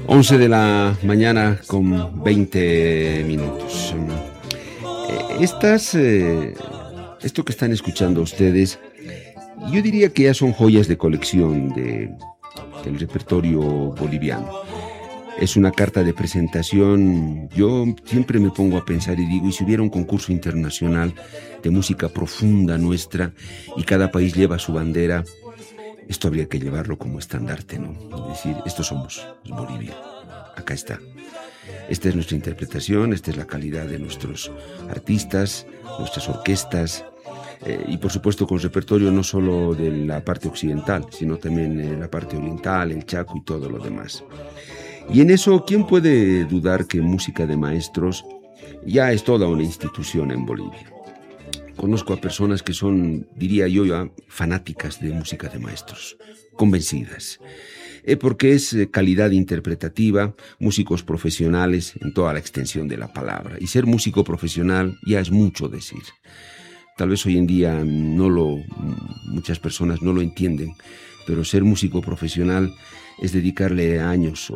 11 de la mañana con 20 minutos. Esto que están escuchando ustedes, yo diría que ya son joyas de colección del repertorio boliviano. Es una carta de presentación. Yo siempre me pongo a pensar y digo, ¿y si hubiera un concurso internacional de música profunda nuestra y cada país lleva su bandera? Esto habría que llevarlo como estandarte, ¿no? Es decir, estos somos, es Bolivia. Acá está. Esta es nuestra interpretación, esta es la calidad de nuestros artistas, nuestras orquestas, y por supuesto con repertorio no solo de la parte occidental, sino también la parte oriental, el Chaco y todo lo demás. Y en eso, ¿quién puede dudar que música de maestros ya es toda una institución en Bolivia? Conozco a personas que son, diría yo, ya fanáticas de música de maestros, convencidas, porque es calidad interpretativa, músicos profesionales en toda la extensión de la palabra. Y ser músico profesional ya es mucho decir. Tal vez hoy en día muchas personas no lo entienden, pero ser músico profesional es dedicarle años